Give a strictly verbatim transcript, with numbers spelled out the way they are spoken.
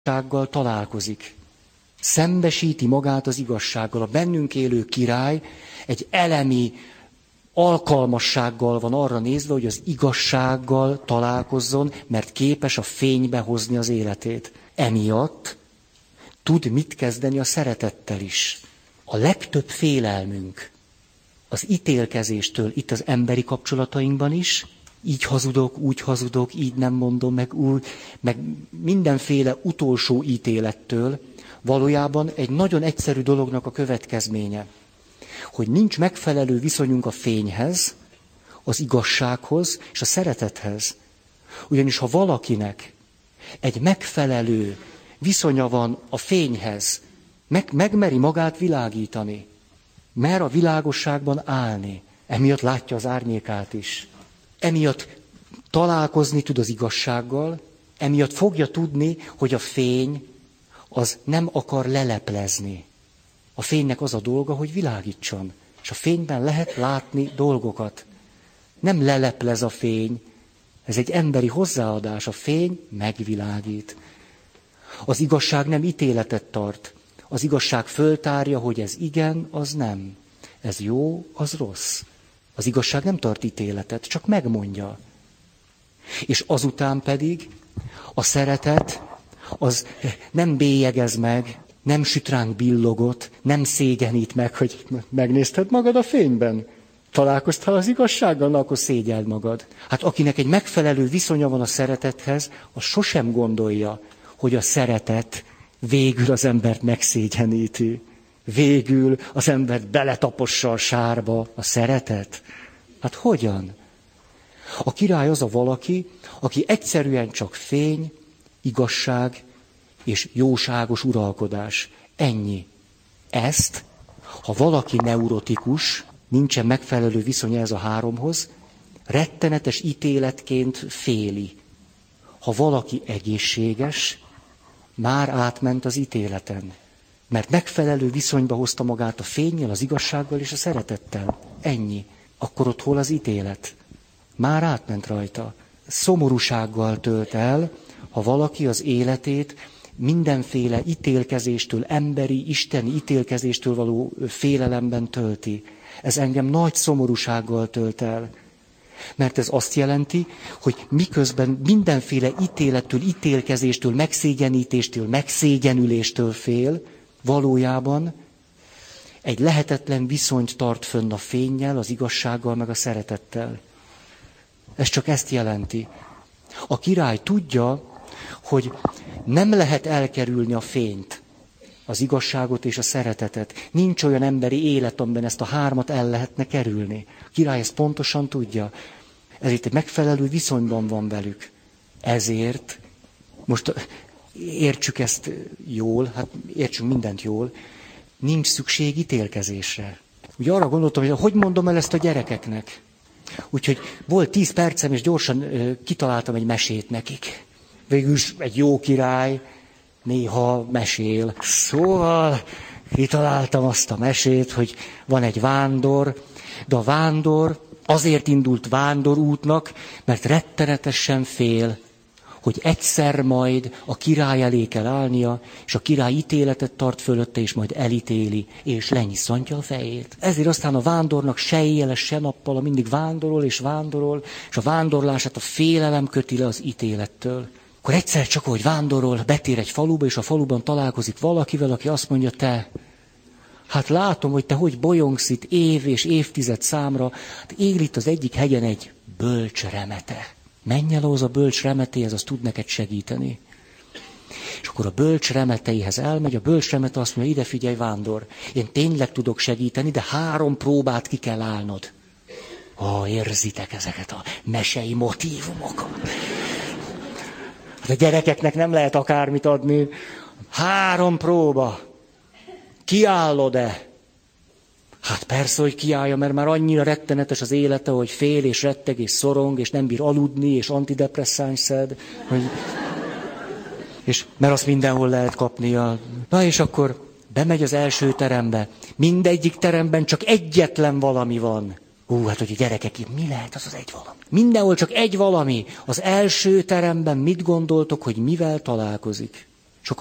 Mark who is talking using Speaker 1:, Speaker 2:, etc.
Speaker 1: igazsággal találkozik. Szembesíti magát az igazsággal. A bennünk élő király egy elemi alkalmassággal van arra nézve, hogy az igazsággal találkozzon, mert képes a fénybe hozni az életét. Emiatt tud mit kezdeni a szeretettel is. A legtöbb félelmünk az ítélkezéstől itt az emberi kapcsolatainkban is, így hazudok, úgy hazudok, így nem mondom, meg úgy, meg mindenféle utolsó ítélettől valójában egy nagyon egyszerű dolognak a következménye, hogy nincs megfelelő viszonyunk a fényhez, az igazsághoz és a szeretethez. Ugyanis ha valakinek egy megfelelő viszonya van a fényhez, meg, megmeri magát világítani, mer a világosságban állni, emiatt látja az árnyékát is. Emiatt találkozni tud az igazsággal, emiatt fogja tudni, hogy a fény az nem akar leleplezni. A fénynek az a dolga, hogy világítson. És a fényben lehet látni dolgokat. Nem leleplez a fény, ez egy emberi hozzáadás. A fény megvilágít. Az igazság nem ítéletet tart. Az igazság föltárja, hogy ez igen, az nem. Ez jó, az rossz. Az igazság nem tart ítéletet, csak megmondja. És azután pedig a szeretet az nem bélyegez meg, nem süt ránk billogot, nem szégyenít meg, hogy megnézted magad a fényben. Találkoztál az igazsággal, na akkor szégyeld magad. Hát akinek egy megfelelő viszonya van a szeretethez, az sosem gondolja, hogy a szeretet végül az embert megszégyeníti. Végül az embert beletapossa a sárba. A szeretet? Hát hogyan? A király az a valaki, aki egyszerűen csak fény, igazság és jóságos uralkodás. Ennyi. Ezt, ha valaki neurotikus, nincsen megfelelő viszonya ez a háromhoz, rettenetes ítéletként féli. Ha valaki egészséges, már átment az ítéleten. Mert megfelelő viszonyba hozta magát a fénnyel, az igazsággal és a szeretettel. Ennyi. Akkor ott hol az ítélet? Már átment rajta. Szomorúsággal tölt el, ha valaki az életét mindenféle ítélkezéstől, emberi, isteni ítélkezéstől való félelemben tölti. Ez engem nagy szomorúsággal tölt el. Mert ez azt jelenti, hogy miközben mindenféle ítélettől, ítélkezéstől, megszégyenítéstől, megszégyenüléstől fél, valójában egy lehetetlen viszonyt tart fönn a fénnyel, az igazsággal, meg a szeretettel. Ez csak ezt jelenti. A király tudja, hogy nem lehet elkerülni a fényt, az igazságot és a szeretetet. Nincs olyan emberi élet, amiben ezt a hármat el lehetne kerülni. A király ezt pontosan tudja. Ezért egy megfelelő viszonyban van velük. Ezért, most értsük ezt jól, hát értsünk mindent jól, nincs szükség ítélkezésre. Ugye arra gondoltam, hogy hogy mondom el ezt a gyerekeknek. Úgyhogy volt tíz percem, és gyorsan kitaláltam egy mesét nekik. Végülis egy jó király néha mesél. Szóval kitaláltam azt a mesét, hogy van egy vándor, de a vándor azért indult vándorútnak, mert rettenetesen fél, hogy egyszer majd a király elé kell állnia, és a király ítéletet tart fölötte, és majd elítéli, és lenyisszantja a fejét. Ezért aztán a vándornak se éjjel, se nappal, mindig vándorol és vándorol, és a vándorlását a félelem köti le az ítélettől. Akkor egyszer csak, hogy vándorol, betér egy faluba, és a faluban találkozik valakivel, aki azt mondja, te, hát látom, hogy te hogy bolyongsz itt év és évtized számra, hát él itt az egyik hegyen egy bölcs remete. Menj el ahhoz a bölcs remetéhez, az tud neked segíteni. És akkor a bölcs remeteihez elmegy, a bölcs remete azt mondja, ide figyelj vándor, én tényleg tudok segíteni, de három próbát ki kell állnod. Ó, érzitek ezeket a mesei motívumokat. A gyerekeknek nem lehet akármit adni. Három próba. Kiállod-e? Hát persze, hogy kiállja, mert már annyira rettenetes az élete, hogy fél és retteg és szorong, és nem bír aludni, és antidepresszáns szed. Hogy... És mert azt mindenhol lehet kapnia. Na és akkor bemegy az első terembe. Mindegyik teremben csak egyetlen valami van. Hú, hát hogy a gyerekek, mi lehet az az egy valami? Mindenhol csak egy valami. Az első teremben mit gondoltok, hogy mivel találkozik?